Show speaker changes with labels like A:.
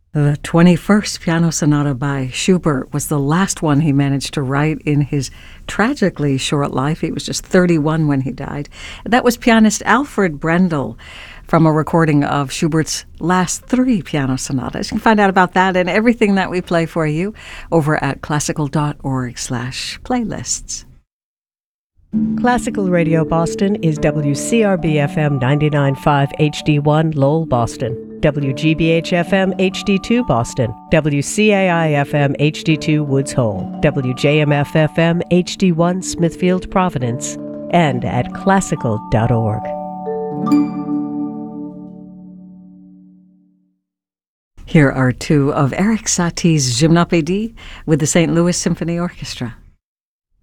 A: The 21st Piano Sonata by Schubert was the last one he managed to write in his tragically short life. He was just 31 when he died. That was pianist Alfred Brendel from a recording of Schubert's last 3 piano sonatas. You can find out about that and everything that we play for you over at classical.org/playlists.
B: Classical Radio Boston is WCRB-FM 99.5 HD1 Lowell, Boston, WGBH-FM HD2 Boston, WCAI-FM HD2 Woods Hole, WJMF-FM HD1 Smithfield, Providence, and at classical.org.
A: Here are 2 of Erik Satie's Gymnopédie with the St. Louis Symphony Orchestra.